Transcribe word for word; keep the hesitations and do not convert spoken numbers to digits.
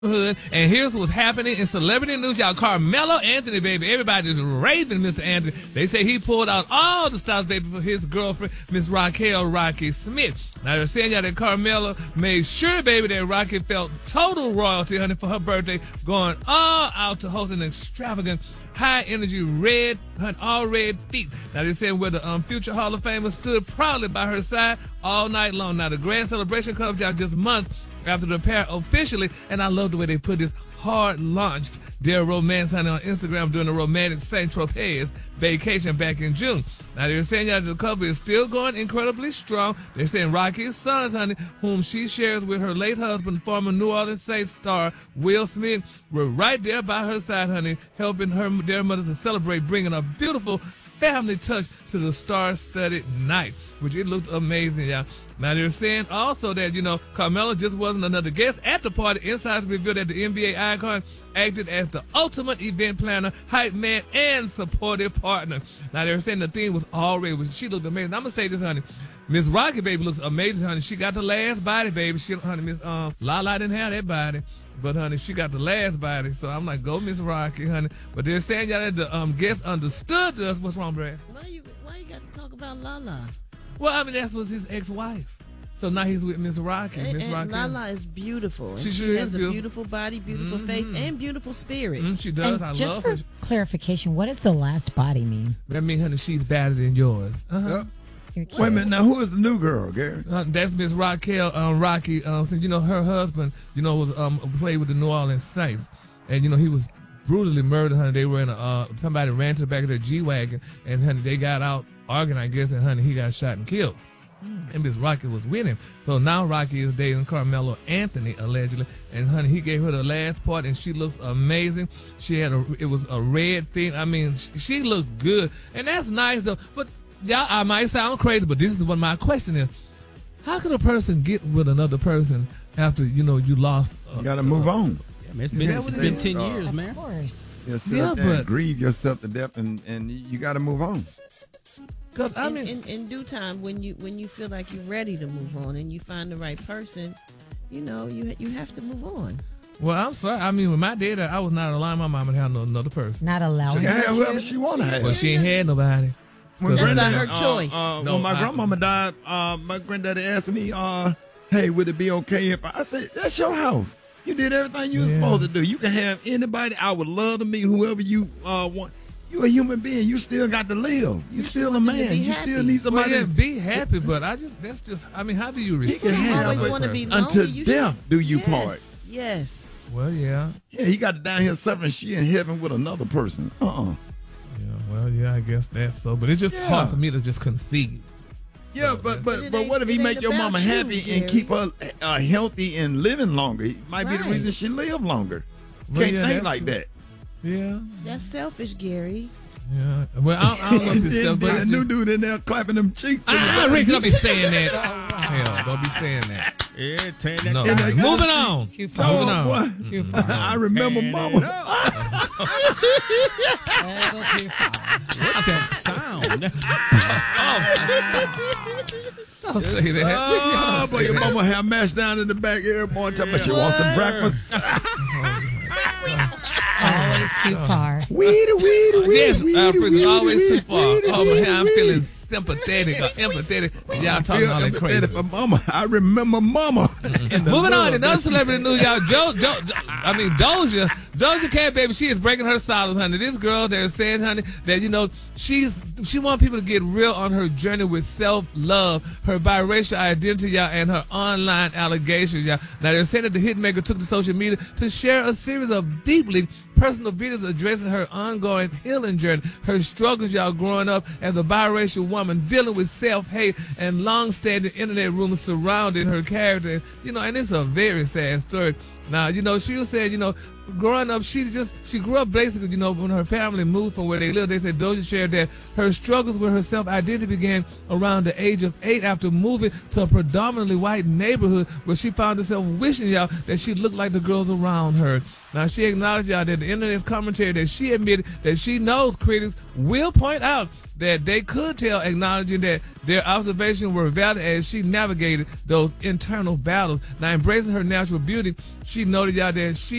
And here's what's happening in celebrity news, y'all. Carmelo Anthony, baby. Everybody's raving Mister Anthony. They say he pulled out all the stops, baby, for his girlfriend, Miss Raquel Rocky Smith. Now, they're saying, y'all, that Carmelo made sure, baby, that Rocky felt total royalty, honey, for her birthday, going all out to host an extravagant, high-energy red, honey, all red feat. Now, they're saying where the um, future Hall of Famer stood proudly by her side all night long. Now, the grand celebration comes, y'all, just months after the pair officially, and I love the way they put this, hard-launched their romance, honey, on Instagram during the romantic Saint-Tropez vacation back in June. Now, they're saying that the couple is still going incredibly strong. They're saying Rocky's sons, honey, whom she shares with her late husband, former New Orleans Saints star Will Smith, were right there by her side, honey, helping her their mothers to celebrate, bringing a beautiful family touch to the star-studded night, which it looked amazing, y'all. Now, they're saying also that, you know, Carmelo just wasn't another guest at the party. Insiders revealed that the N B A icon acted as the ultimate event planner, hype man, and supportive partner. Now, they're saying the theme was already, she looked amazing. I'm going to say this, honey. Miss Rocky, baby, looks amazing, honey. She got the last body, baby. She, honey, Miss um, Lala didn't have that body. But, honey, she got the last body. So I'm like, go, Miss Rocky, honey. But they're saying, y'all, that the um, guests understood us. What's wrong, Brad? Why you, why you got to talk about Lala? Well, I mean, that was his ex-wife. So now he's with Miss Rocky. And, Miss and Rocky. Lala is beautiful. She, she sure has is a beautiful. beautiful body, beautiful mm-hmm. face, and beautiful spirit. Mm, she does. And I just love for her. clarification, what does the last body mean? That means, honey, she's better than yours. Uh-huh. Yep. Wait a minute, now who is the new girl, Gary? Uh, that's Miss Raquel um, Rocky. Um, since, you know, her husband, you know, was um played with the New Orleans Saints, and you know he was brutally murdered. Honey, they were in a uh, somebody ran to the back of their G wagon, and honey, they got out arguing, I guess, and honey, he got shot and killed. Mm. And Miss Rocky was with him. So now Rocky is dating Carmelo Anthony allegedly, and honey, he gave her the last part, and she looks amazing. She had a it was a red thing. I mean, she, she looked good, and that's nice though, but. Y'all, I might sound crazy, but this is what my question is. How can a person get with another person after, you know, you lost? Uh, you got to move on. Yeah, man, it's been, it's been ten uh, years, man. Of course. Yourself yeah, and but grieve yourself to death, and, and you got to move on. Because I mean, in, in, in due time, when you when you feel like you're ready to move on and you find the right person, you know, you you have to move on. Well, I'm sorry. I mean, with my dad, I was not allowing my mama to have no another person. Not allowing She can her have to? whoever she want to have. Well, she ain't had nobody. When That's Brenda- not her uh, choice. Uh, No, when my I- grandmama died, uh, my granddaddy asked me, uh, hey, would it be okay if I, I said, that's your house. You did everything you were Yeah. supposed to do. You can have anybody. I would love to meet whoever you uh, want. You're a human being. You still got to live. You still a want them to man. be You happy. still need Well, somebody. yeah, be happy, but I just, that's just, I mean, how do you He respect can You have always it. want to be person? lonely. Until You death should- do you yes, part. Yes. Well, yeah. Yeah, he got down here suffering. She in heaven with another person. Uh-uh. Yeah, well, yeah, I guess that's so. But it's just Yeah. hard for me to just concede. Yeah, So, but But but it but ain't- what if he it make ain't your mama about you, happy Gary. and keep her uh, healthy and living longer? He might be the Right. reason she live longer. Well, Can't yeah, think that's like true. that. Yeah, That's selfish, Gary. yeah. Well, I, I don't know if And it's then self, but the it's new just, dude in there clapping them cheeks. ah, Rick, don't be saying that. Hell, don't be saying that. Yeah, tear that No, down. they got- moving on. Too Oh, far. Moving on. boy. Too far. I remember Tear mama. it up. Little too far. What's that sound? Don't say that. Oh, boy, your mama have mashed down in the back here. Boy, tell me she wants some breakfast. Always too far. Weedy, weedy, weedy, Yes, weedy, Alfred is weedy, always too weedy, far. weedy, Oh, man, I'm weedy, feeling weedy. sympathetic or empathetic. And y'all talking all that Yeah, crazy. for mama. I remember mama. In the Moving on, love another that she- celebrity news, y'all. Jo, jo, jo, I mean, Doja, Doja Cat, baby, she is breaking her silence, honey. This girl, they're saying, honey, that, you know, she's, she wants people to get real on her journey with self-love, her biracial identity, y'all, and her online allegations, y'all. Now, they're saying that the hitmaker took to social media to share a series of deeply personal videos addressing her ongoing healing journey, her struggles, y'all, growing up as a biracial woman, dealing with self-hate and long-standing internet rumors surrounding her character. And, you know, and it's a very sad story. Now, you know, she was saying, you know, growing up, she just, she grew up basically, you know, when her family moved from where they lived. They said Doja shared that her struggles with her self-identity began around the age of eight after moving to a predominantly white neighborhood where she found herself wishing, y'all, that she looked like the girls around her. Now, she acknowledged, y'all, that the internet's commentary that she admitted that she knows critics will point out that they could tell, acknowledging that their observations were valid as she navigated those internal battles. Now, embracing her natural beauty, she noted, y'all, that she